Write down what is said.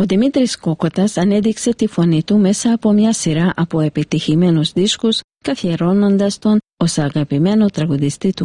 Δημήτρης Κόκοτας ανέδειξε τη φωνή του μέσα από μια σειρά από επιτυχημένους δίσκους, καθιερώνοντας τον ως αγαπημένο τραγουδιστή του